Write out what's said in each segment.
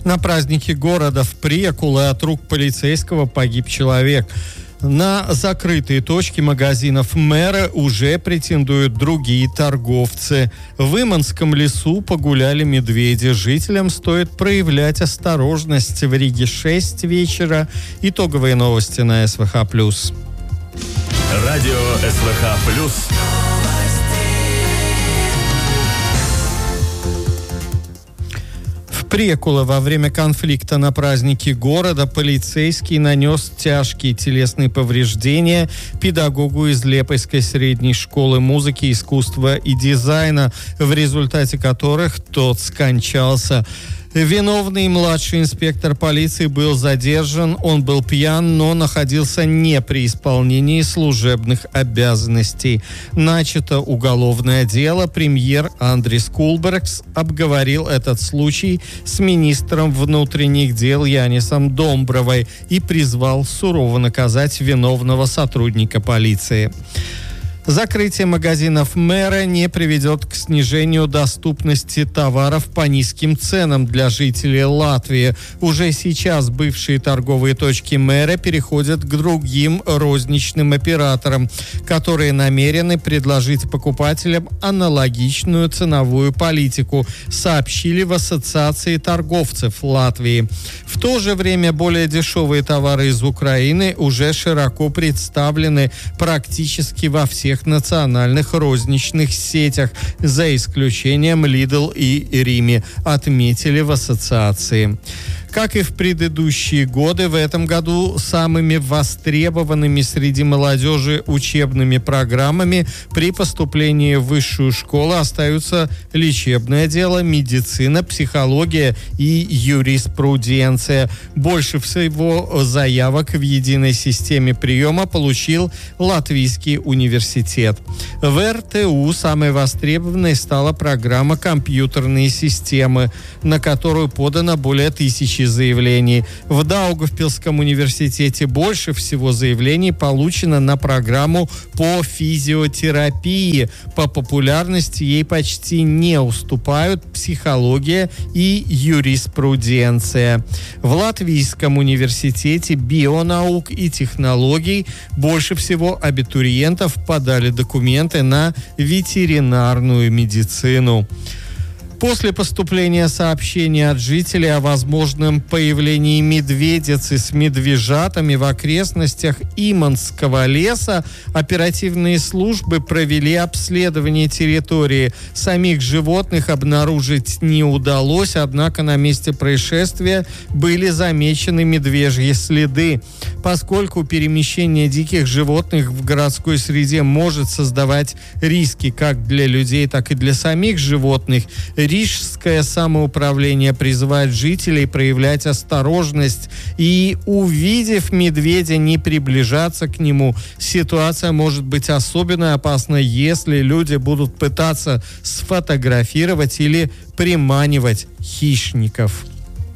На празднике города в Прекуле от рук полицейского погиб человек. На закрытые точки магазинов мэра уже претендуют другие торговцы. В Иманском лесу погуляли медведи. Жителям стоит проявлять осторожность. В Риге 6 вечера. Итоговые новости на СВХ+. Радио СВХ+. В Прекуле во время конфликта на празднике города полицейский нанес тяжкие телесные повреждения педагогу из Лепойской средней школы музыки, искусства и дизайна, в результате которых тот скончался. Виновный младший инспектор полиции был задержан. Он был пьян, но находился не при исполнении служебных обязанностей. Начато уголовное дело. Премьер Андрис Кулбергс обговорил этот случай с министром внутренних дел Янисом Домбровой и призвал сурово наказать виновного сотрудника полиции. Закрытие магазинов мэра не приведет к снижению доступности товаров по низким ценам для жителей Латвии. Уже сейчас бывшие торговые точки мэра переходят к другим розничным операторам, которые намерены предложить покупателям аналогичную ценовую политику, сообщили в Ассоциации торговцев Латвии. В то же время более дешевые товары из Украины уже широко представлены практически во всех национальных розничных сетях, за исключением Lidl и Rimi, отметили в ассоциации. Как и в предыдущие годы, в этом году самыми востребованными среди молодежи учебными программами при поступлении в высшую школу остаются лечебное дело, медицина, психология и юриспруденция. Больше всего заявок в единой системе приема получил Латвийский университет. В РТУ самой востребованной стала программа «Компьютерные системы», на которую подано более 1000 заявлений. В Даугавпилском университете больше всего заявлений получено на программу по физиотерапии. По популярности ей почти не уступают психология и юриспруденция. В Латвийском университете бионаук и технологий больше всего абитуриентов подали документы на ветеринарную медицину. После поступления сообщений от жителей о возможном появлении медведицы с медвежатами в окрестностях Иманского леса оперативные службы провели обследование территории. Самих животных обнаружить не удалось, однако на месте происшествия были замечены медвежьи следы. Поскольку перемещение диких животных в городской среде может создавать риски как для людей, так и для самих животных, Рижское самоуправление призывает жителей проявлять осторожность и, увидев медведя, не приближаться к нему. Ситуация может быть особенно опасна, если люди будут пытаться сфотографировать или приманивать хищников.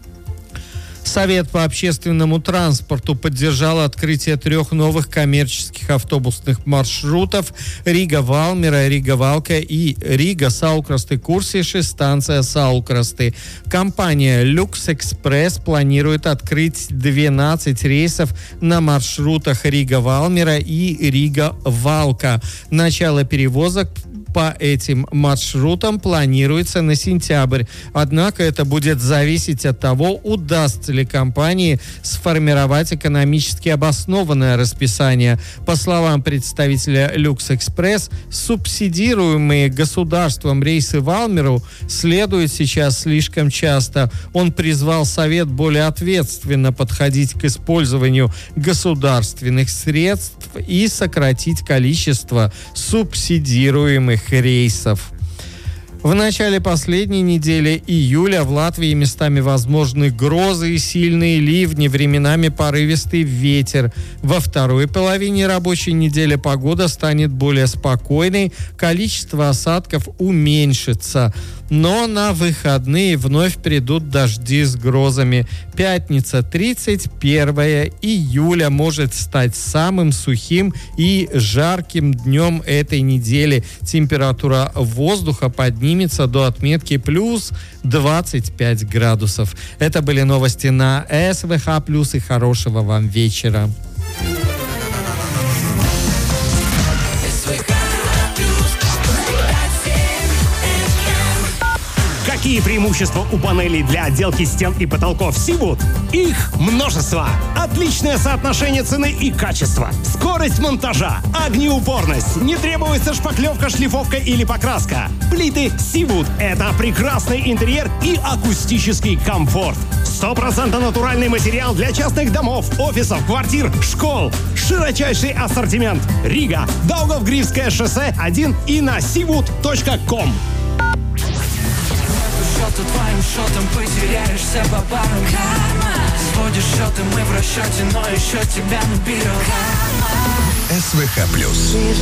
Совет по общественному транспорту поддержал открытие 3 новых коммерческих автобусных маршрутов Рига-Валмера, Рига-Валка и Рига-Саукрасты-Курсиши, станция Саукрасты. Компания «Люкс-Экспресс» планирует открыть 12 рейсов на маршрутах Рига-Валмера и Рига-Валка. Начало перевозок по этим маршрутам планируется на сентябрь. Однако это будет зависеть от того, удастся ли компании сформировать экономически обоснованное расписание. По словам представителя «Люкс-Экспресс», субсидируемые государством рейсы в Валмеру следуют сейчас слишком часто. Он призвал Совет более ответственно подходить к использованию государственных средств и сократить количество субсидируемых рейсов. В начале последней недели июля в Латвии местами возможны грозы и сильные ливни, временами порывистый ветер. Во второй половине рабочей недели погода станет более спокойной, количество осадков уменьшится. но на выходные вновь придут дожди с грозами. Пятница, 31 июля, может стать самым сухим и жарким днем этой недели. Температура воздуха поднимется до отметки плюс 25 градусов. Это были новости на СВХ+, и хорошего вам вечера. Какие преимущества у панелей для отделки стен и потолков Seawood? Их множество. Отличное соотношение цены и качества. Скорость монтажа, огнеупорность, не требуется шпаклевка, шлифовка или покраска. Плиты Seawood – это прекрасный интерьер и акустический комфорт. 100% натуральный материал для частных домов, офисов, квартир, школ. Широчайший ассортимент. Рига, Даугавгрівське шоссе 1 и на seawood.com. Твоим счетом потеряешься по парам. Сводишь счеты, мы в расчете, но еще тебя наберем. СВХ+.